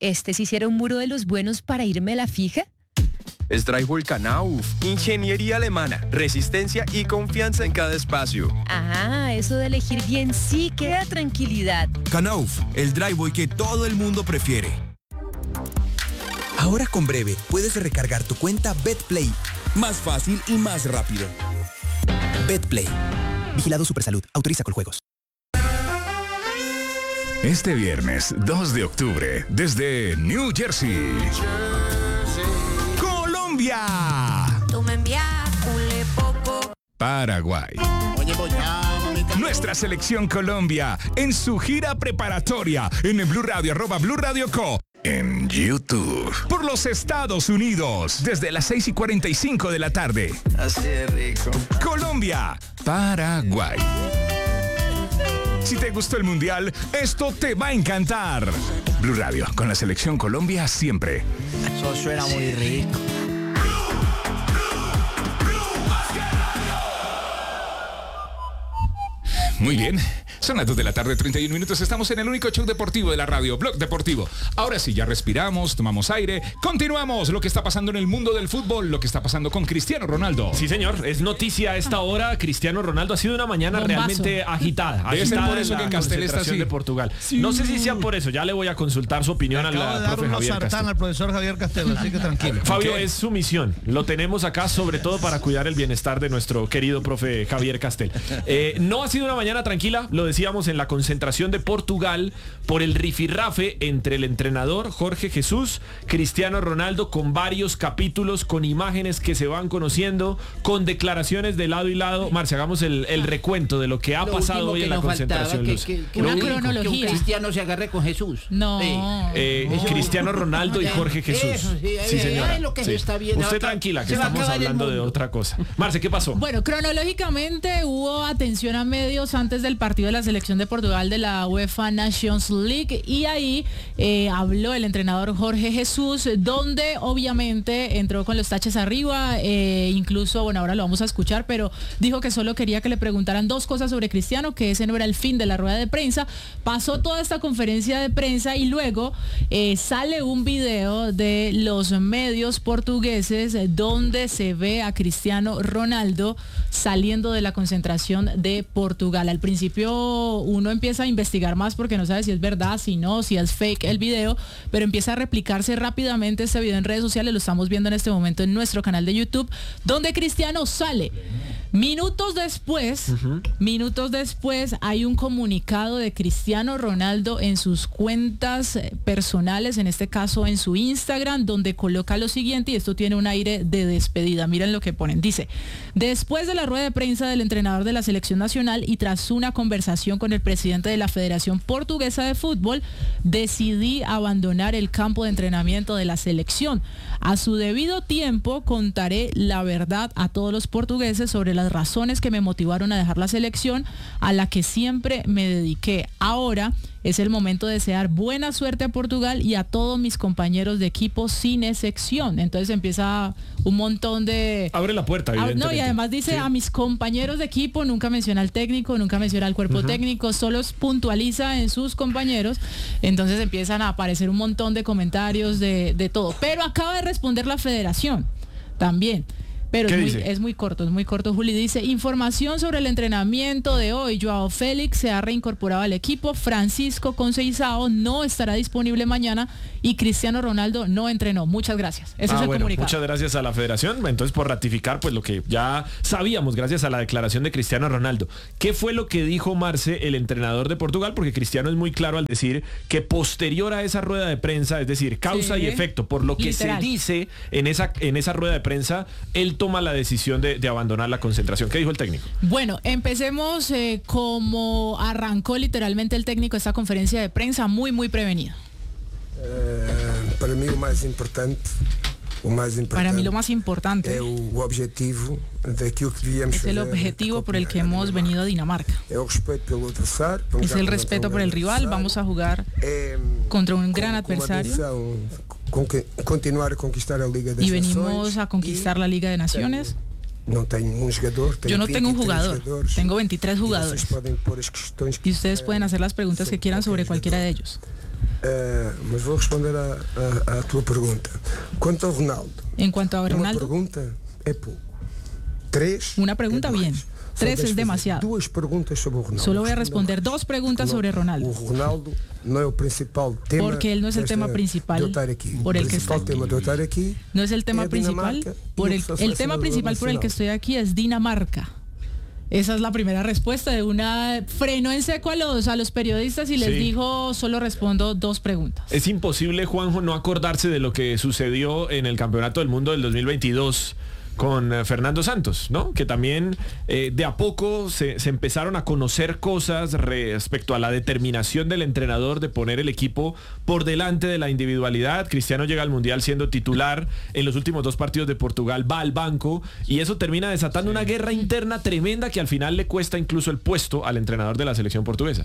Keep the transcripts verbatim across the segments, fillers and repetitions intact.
¿este sí será un muro de los buenos para irme a la fija? Stryhol Knauf, ingeniería alemana, resistencia y confianza en cada espacio. Ah, eso de elegir bien sí que da tranquilidad. Knauf, el driveway que todo el mundo prefiere. Ahora con Breve puedes recargar tu cuenta BetPlay. Más fácil y más rápido. BetPlay. Vigilado Supersalud. Autoriza con juegos. Este viernes dos de octubre, desde New Jersey, Colombia, Tú me envías poco. Paraguay. Nuestra selección Colombia en su gira preparatoria en el Blue Radio, arroba Blue Radio Co. En YouTube. Por los Estados Unidos, desde las seis y cuarenta y cinco de la tarde. Así de rico. Colombia, Paraguay. Si te gustó el Mundial, esto te va a encantar. Blue Radio, con la selección Colombia siempre. Eso suena muy rico. Muy bien, son las dos de la tarde, treinta y un minutos. Estamos en el único show deportivo de la radio, Blog Deportivo. Ahora sí, ya respiramos, tomamos aire. Continuamos lo que está pasando en el mundo del fútbol, lo que está pasando con Cristiano Ronaldo. Sí, señor, es noticia a esta hora. Cristiano Ronaldo ha sido una mañana Bombazo. realmente agitada. Debe ser agitada por eso en la que Castel está concentración así. de Portugal. Sí. No sé si sea por eso, ya le voy a consultar su opinión al Acabo de dar profe una Javier sartán Castel. al profesor Javier Castel, así que tranquilo. Fabio, es su misión. Lo tenemos acá sobre todo para cuidar el bienestar de nuestro querido profe Javier Castel. Eh, no ha sido una mañana tranquila, lo decíamos en la concentración de Portugal por el rifirrafe entre el entrenador Jorge Jesús, Cristiano Ronaldo, con varios capítulos, con imágenes que se van conociendo, con declaraciones de lado y lado. Marcia, hagamos el, el recuento de lo que ha Lo pasado último hoy que en la nos concentración. faltaba, Luz. que- que- Una lo único, cronología. que un cristiano se agarre con Jesús. No. Sí. Eh, Eso- Cristiano Ronaldo y Jorge Jesús. Eso, sí, Sí, eh, señora. es lo que Sí. se está viendo. Usted Otra- tranquila, que se va a estamos acabar el hablando de mundo. otra cosa. Marce, ¿qué pasó? Bueno, cronológicamente hubo atención a medios antes del partido de la selección de Portugal de la UEFA Nations League y ahí eh, habló el entrenador Jorge Jesús, donde obviamente entró con los taches arriba, eh, incluso, bueno, ahora lo vamos a escuchar, pero dijo que solo quería que le preguntaran dos cosas sobre Cristiano, que ese no era el fin de la rueda de prensa. Pasó toda esta conferencia de prensa y luego eh, sale un video de los medios portugueses eh, donde se ve a Cristiano Ronaldo saliendo de la concentración de Portugal. Al principio uno empieza a investigar más porque no sabe si es verdad, si no, si es fake el video, pero empieza a replicarse rápidamente este video en redes sociales. Lo estamos viendo en este momento en nuestro canal de YouTube, donde Cristiano sale. Minutos después, uh-huh. minutos después hay un comunicado de Cristiano Ronaldo en sus cuentas personales, en este caso en su Instagram, donde coloca lo siguiente, y esto tiene un aire de despedida. Miren lo que ponen. Dice: después de la rueda de prensa del entrenador de la selección nacional y tras una conversación con el presidente de la Federación Portuguesa de Fútbol, decidí abandonar el campo de entrenamiento de la selección. A su debido tiempo contaré la verdad a todos los portugueses sobre las razones que me motivaron a dejar la selección a la que siempre me dediqué. Ahora es el momento de desear buena suerte a Portugal y a todos mis compañeros de equipo sin excepción. Entonces empieza un montón de... Abre la puerta, evidentemente. No, y además dice sí. a mis compañeros de equipo, nunca menciona al técnico, nunca menciona al cuerpo uh-huh. técnico, solo puntualiza en sus compañeros. Entonces empiezan a aparecer un montón de comentarios de, de todo. Pero acaba de responder la federación también. Pero es muy, es muy corto, es muy corto. Juli dice: información sobre el entrenamiento de hoy. Joao Félix se ha reincorporado al equipo. Francisco Conceição no estará disponible mañana y Cristiano Ronaldo no entrenó. Muchas gracias. Ese ah, es el bueno, comunicado. Muchas gracias a la federación. Entonces, por ratificar pues lo que ya sabíamos gracias a la declaración de Cristiano Ronaldo. ¿Qué fue lo que dijo Marce, el entrenador de Portugal? Porque Cristiano es muy claro al decir que posterior a esa rueda de prensa, es decir, causa sí. y efecto, por lo que Literal. se dice en esa, en esa rueda de prensa, él toma la decisión de, de abandonar la concentración. ¿Qué dijo el técnico? Bueno, empecemos eh, como arrancó literalmente el técnico esta conferencia de prensa, muy, muy prevenido. Uh, para mí lo más importante, o más importante para mí lo más importante es el objetivo daquilo que devíamos es el objetivo por el que hemos venido a Dinamarca. Es el respeto pelo adversário, es el respeto por el rival. Vamos a jugar eh, contra un gran adversario. Con que, continuar a conquistar la Liga de y venimos a conquistar la Liga de Naciones. No tengo un jugador, yo no tengo un jugador, tengo veintitrés jugadores. Y ustedes pueden hacer las preguntas que quieran sobre cualquiera de ellos. Uh, mas vou responder à, à, à tua pergunta. Quanto ao Ronaldo. En cuanto a Ronaldo. Uma pergunta é pouco. Tres. Una pregunta é bien. Tres es demasiado. Duas perguntas sobre o Ronaldo. Solo voy a responder dos preguntas sobre Ronaldo. O Ronaldo no es el principal tema. Porque él no es el tema principal por el que está aquí. No es el tema principal por el el tema principal por el que estoy aquí es Dinamarca. Esa es la primera respuesta de una frenó en seco a los a los periodistas y les sí. dijo solo respondo dos preguntas. Es imposible, Juanjo, no acordarse de lo que sucedió en el Campeonato del Mundo del dos mil veintidós con eh, Fernando Santos, ¿no? Que también eh, de a poco se, se empezaron a conocer cosas respecto a la determinación del entrenador de poner el equipo por delante de la individualidad. Cristiano llega al Mundial siendo titular, en los últimos dos partidos de Portugal va al banco y eso termina desatando sí. una guerra interna tremenda que al final le cuesta incluso el puesto al entrenador de la selección portuguesa.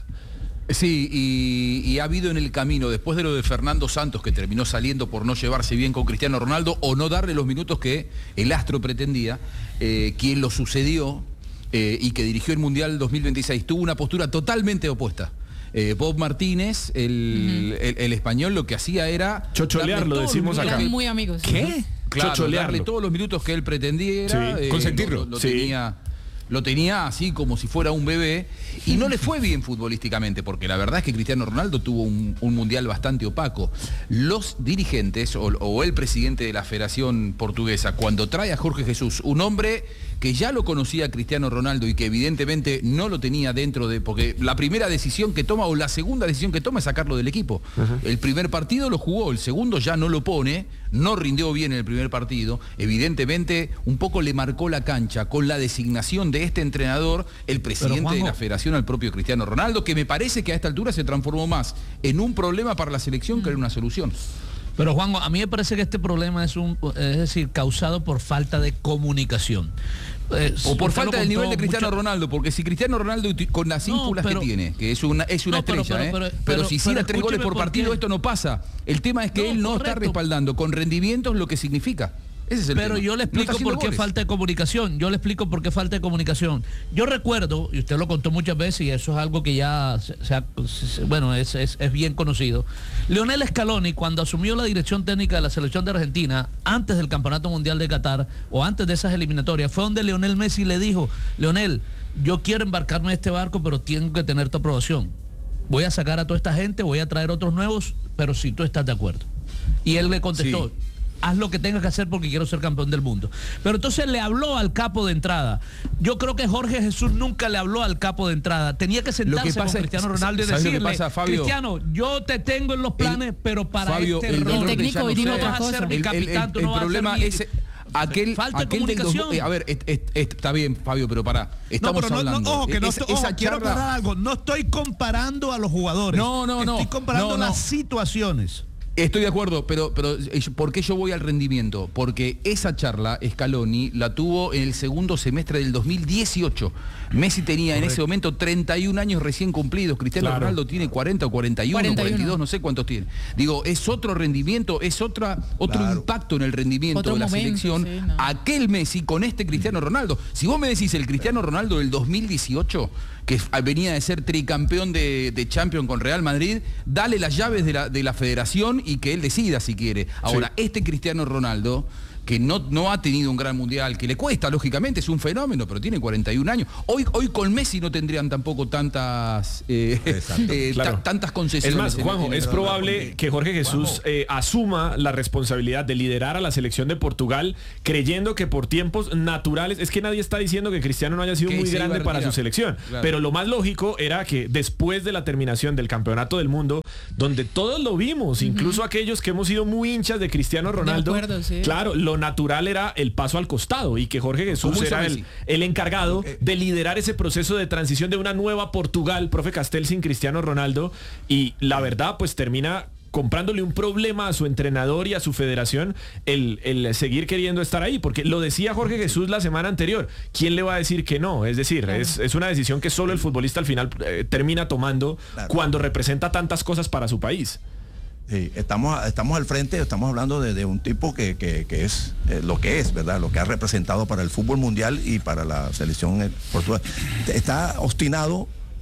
Sí, y, y ha habido en el camino, después de lo de Fernando Santos, que terminó saliendo por no llevarse bien con Cristiano Ronaldo o no darle los minutos que el astro pretendía, eh, quien lo sucedió eh, y que dirigió el Mundial dos mil veintiséis, tuvo una postura totalmente opuesta. Eh, Bob Martínez, el, uh-huh. el, el español, lo que hacía era... chocholear, lo decimos acá. Eran muy amigos. ¿Qué? Claro, darle todos los minutos que él pretendía. Sí, eh, consentirlo. Lo, lo sí. tenía... Lo tenía así como si fuera un bebé y no le fue bien futbolísticamente porque la verdad es que Cristiano Ronaldo tuvo un, un mundial bastante opaco. Los dirigentes o, o el presidente de la Federación Portuguesa, cuando trae a Jorge Jesús, un hombre que ya lo conocía a Cristiano Ronaldo y que evidentemente no lo tenía dentro de... Porque la primera decisión que toma o la segunda decisión que toma es sacarlo del equipo. Uh-huh. El primer partido lo jugó, el segundo ya no lo pone, no rindió bien en el primer partido. Evidentemente un poco le marcó la cancha con la designación de este entrenador, el presidente Juanjo, de la Federación, al propio Cristiano Ronaldo, que me parece que a esta altura se transformó más en un problema para la selección que en una solución. Pero Juanjo, a mí me parece que este problema es un, es decir, causado por falta de comunicación. Eh, o por falta del nivel de Cristiano mucho... Ronaldo, porque si Cristiano Ronaldo con las ínfulas no, pero, que tiene, que es una, es una no, estrella, pero, pero, pero, ¿eh? pero, pero, pero si hiciera tres goles por partido, esto no pasa. El tema es que no, él no correcto. está respaldando con rendimientos lo que significa. Ese es el Pero tema. yo le explico no por qué goles. falta de comunicación. Yo le explico por qué falta de comunicación. Yo recuerdo, y usted lo contó muchas veces, y eso es algo que ya, se, se, se, bueno, es, es, es bien conocido. Lionel Scaloni, cuando asumió la dirección técnica de la selección de Argentina, antes del Campeonato Mundial de Qatar, o antes de esas eliminatorias, fue donde Lionel Messi le dijo, Lionel, yo quiero embarcarme en este barco, pero tengo que tener tu aprobación. Voy a sacar a toda esta gente, voy a traer otros nuevos, pero si tú estás de acuerdo. Y él le contestó, sí. haz lo que tengas que hacer porque quiero ser campeón del mundo. Pero entonces le habló al capo de entrada. Yo creo que Jorge Jesús nunca le habló al capo de entrada. Tenía que sentarse con Cristiano Ronaldo y decirle, pasa, Cristiano, yo te tengo en los planes, el, pero para Fabio, este el rol el técnico tú no vas a ser mi capitán, tú no vas a ser mi... El problema es... Aquel, falta aquel de comunicación. Del, eh, a ver, es, es, es, está bien, Fabio, pero pará. Estamos no, pero no, hablando. No, ojo, que no, es, ojo, esa quiero charla... aclarar algo. No estoy comparando a los jugadores. No, no, no. Estoy comparando no, no. las situaciones. Estoy de acuerdo, pero, pero ¿por qué yo voy al rendimiento? Porque esa charla, Scaloni, la tuvo en el segundo semestre del dos mil dieciocho. Messi tenía Correcto. en ese momento treinta y un años recién cumplidos. Cristiano claro. Ronaldo tiene cuarenta o cuarenta y uno, cuarenta y uno, cuarenta y dos, no sé cuántos tiene. Digo, es otro rendimiento, es otra, otro claro. impacto en el rendimiento otro de la momento, selección. Sí, no. Aquel Messi con este Cristiano Ronaldo. Si vos me decís el Cristiano Ronaldo del dos mil dieciocho, que venía de ser tricampeón de, de Champions con Real Madrid, dale las llaves de la, de la federación y que él decida si quiere. Ahora, sí. este Cristiano Ronaldo, que no, no ha tenido un gran mundial, que le cuesta, lógicamente, es un fenómeno, pero tiene cuarenta y un años. Hoy, hoy con Messi no tendrían tampoco tantas eh, eh, claro. tantas concesiones. Es más, Juanjo, es probable que Jorge Jesús eh, asuma la responsabilidad de liderar a la selección de Portugal, creyendo que por tiempos naturales, es que nadie está diciendo que Cristiano no haya sido muy grande para su selección, claro. pero lo más lógico era que después de la terminación del Campeonato del Mundo, donde todos lo vimos, uh-huh. incluso aquellos que hemos sido muy hinchas de Cristiano Ronaldo, de acuerdo, sí. claro, lo natural era el paso al costado y que Jorge Jesús era el, el encargado de liderar ese proceso de transición de una nueva Portugal, profe Castel, sin Cristiano Ronaldo, y la verdad pues termina comprándole un problema a su entrenador y a su federación el, el seguir queriendo estar ahí, porque lo decía Jorge Jesús la semana anterior, ¿quién le va a decir que no? Es decir, claro. es, es una decisión que solo el futbolista al final eh, termina tomando claro. cuando representa tantas cosas para su país. Sí, estamos, estamos al frente, estamos hablando de, de un tipo que, que, que es eh, lo que es, ¿verdad? Lo que ha representado para el fútbol mundial y para la selección portuguesa. Está obstinado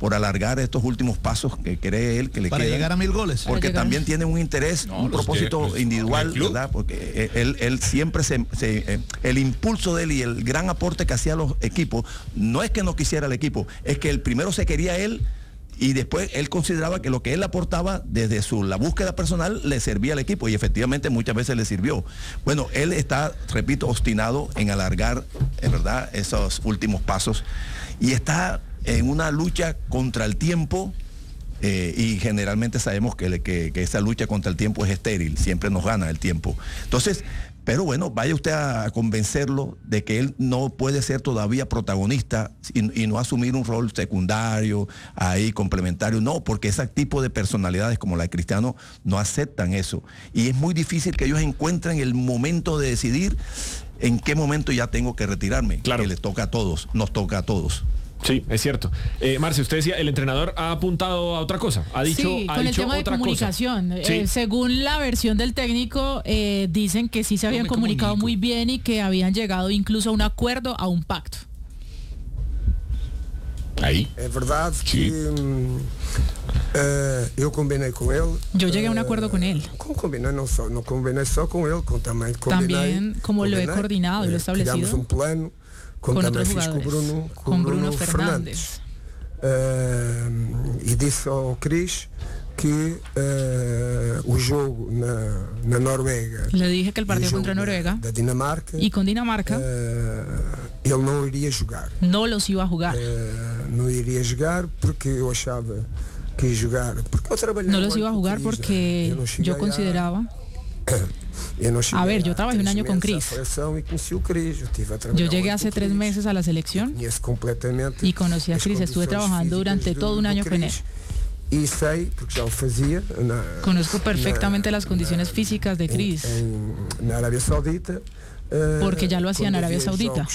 por alargar estos últimos pasos que cree él que le Para quedan, llegar a mil goles. porque también tiene un interés, no, un propósito que, individual, ¿verdad? Porque él, él siempre se, se eh, el impulso de él y el gran aporte que hacía a los equipos, no es que no quisiera el equipo, es que el primero se quería él. Y después él consideraba que lo que él aportaba desde su la búsqueda personal le servía al equipo, y efectivamente muchas veces le sirvió. Bueno, él está, repito, obstinado en alargar, en verdad, esos últimos pasos, y está en una lucha contra el tiempo, eh, y generalmente sabemos que, que, que esa lucha contra el tiempo es estéril, siempre nos gana el tiempo. Entonces, pero bueno, vaya usted a convencerlo de que él no puede ser todavía protagonista y, y no asumir un rol secundario, ahí complementario, no, porque ese tipo de personalidades como la de Cristiano no aceptan eso. Y es muy difícil que ellos encuentren el momento de decidir en qué momento ya tengo que retirarme. Claro. Que les toca a todos, nos toca a todos. Sí, es cierto. Eh, Marce, usted decía, el entrenador ha apuntado a otra cosa, ha dicho, sí, ha con dicho el tema de otra comunicación. cosa. Sí. Eh, según la versión del técnico, eh, dicen que sí se habían comunicado comunico. muy bien y que habían llegado incluso a un acuerdo, a un pacto. Aí. É verdade que uh, eu combinei com ele. Yo llegué a un acuerdo uh, con él. Como combinei, não só, não combinei só com ele, com também combinei. También como combinei, lo he coordinado y lo he establecido. Um plano, con otros jugadores, con Bruno, con con Bruno, Bruno Fernández. Uh, e disse ao Cris que uh, o jogo na, na Noruega. Le dije que el partido contra Noruega da Dinamarca, y con Dinamarca uh, ele não iria jogar. No los iba a jugar. Uh, não iria jogar porque eu achava que ia jogar. Porque eu trabalhei no los iba a jugar porque eu yo consideraba. A, a ver, yo trabajé un año con Cris. Yo llegué hace tres meses a la selección y conocí a Cris. Estuve trabajando durante todo un año con él. Conozco perfectamente las condiciones físicas de Cris, porque ya lo hacía en Arabia Saudita.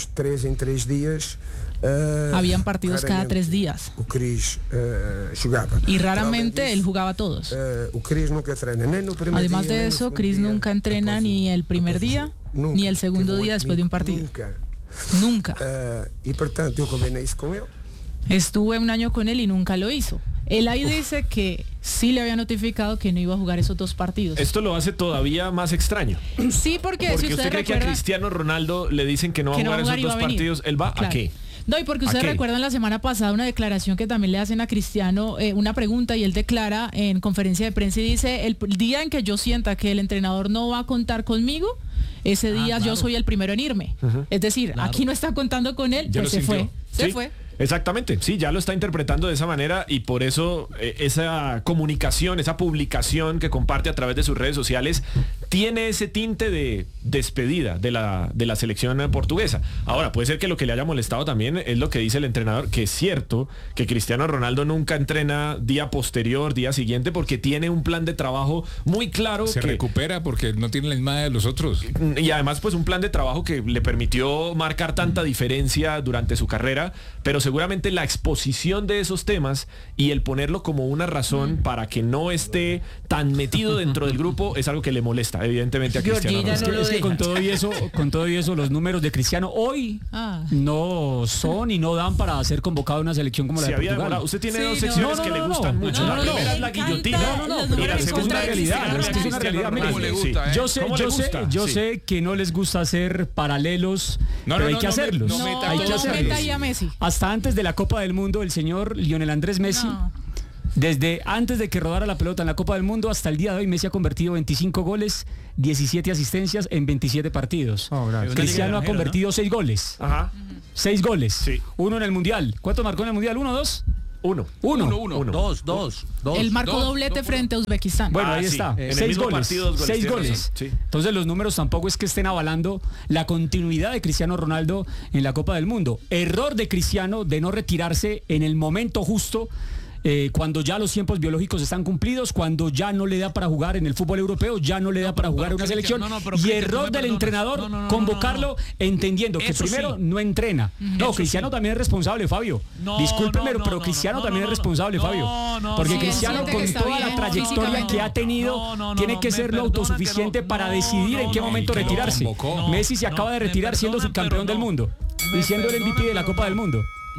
Uh, Habían partidos cada tres días. O Cris uh, jugaba. Y raramente él jugaba todos. Uh, o Cris nunca entrena, nem no primer Además día, de eso, Cris nunca entrena ni el primer día nunca, ni el segundo día después de un partido. Nunca. Nunca. Uh, y por tanto, yo combinei isso con él. Estuve un año con él y nunca lo hizo. Él ahí Uf. dice que sí le había notificado que no iba a jugar esos dos partidos. Esto lo hace todavía más extraño. Sí, porque, porque si usted, usted cree recuerda, que a Cristiano Ronaldo le dicen que no va a jugar, jugar esos dos partidos, ¿él va claro. a qué? No, y porque ustedes recuerdan la semana pasada una declaración que también le hacen a Cristiano, eh, una pregunta, y él declara en conferencia de prensa y dice, el día en que yo sienta que el entrenador no va a contar conmigo, ese día ah, claro. yo soy el primero en irme. Uh-huh. Es decir, claro. aquí no está contando con él, ya pues se sintió. fue. Se ¿Sí? fue. Exactamente, sí, ya lo está interpretando de esa manera, y por eso eh, esa comunicación, esa publicación que comparte a través de sus redes sociales tiene ese tinte de despedida de la, de la selección portuguesa. Ahora, puede ser que lo que le haya molestado también es lo que dice el entrenador, que es cierto que Cristiano Ronaldo nunca entrena día posterior, día siguiente, porque tiene un plan de trabajo muy claro. Se que recupera porque no tiene la misma de los otros. Y además, pues un plan de trabajo que le permitió marcar tanta diferencia durante su carrera, pero seguramente la exposición de esos temas y el ponerlo como una razón para que no esté tan metido dentro del grupo es algo que le molesta evidentemente a Cristiano Ronaldo. Es que, es que con todo y eso, con todo y eso los números de Cristiano hoy ah. no son y no dan para ser convocado a una selección como la de Portugal. Demorado. Usted tiene sí, dos secciones no, no, no, que no, le gustan no, mucho. No, no, la primera no, es la guillotina. No, no, no, pero es que es una realidad, es que es una realidad. Mire, le gusta, ¿eh? Yo sé, yo sé, yo sí. sé que no les gusta hacer paralelos, no, pero no, hay no, que no, hacerlos. No, no, hay que hacerlos. Hasta antes de la Copa del Mundo, el señor Lionel Andrés Messi, no. desde antes de que rodara la pelota en la Copa del Mundo hasta el día de hoy, Messi ha convertido veinticinco goles, diecisiete asistencias en veintisiete partidos. Oh, Cristiano ha convertido seis goles. Ajá. seis goles. Sí. Uno en el Mundial. ¿Cuánto marcó en el Mundial? ¿Uno, dos? Uno. Uno. Uno, uno. uno. Dos, dos, dos. Él marcó dos, doblete dos, frente a Uzbekistán. Bueno, ah, ahí sí. está. En seis goles. Partido, dos goles. Seis goles. Sí. Entonces los números tampoco es que estén avalando la continuidad de Cristiano Ronaldo en la Copa del Mundo. Error de Cristiano de no retirarse en el momento justo. Eh, cuando ya los tiempos biológicos están cumplidos, cuando ya no le da para jugar en el fútbol europeo, ya no le da no, para pero, jugar en una selección, no, no, pero, y error del entrenador no, no, no, convocarlo no, no, no. entendiendo que Eso primero sí. no entrena. No, Eso Cristiano sí. también es responsable, Fabio. No, Discúlpeme, no, no, pero Cristiano no, no, también no, no, es responsable, no, Fabio. No, no, porque sí, Cristiano con toda bien, la trayectoria que ha tenido no, no, no, tiene que ser lo autosuficiente para decidir en qué momento retirarse. Messi se acaba de retirar siendo subcampeón del mundo y siendo el M V P de la Copa del Mundo.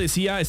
decía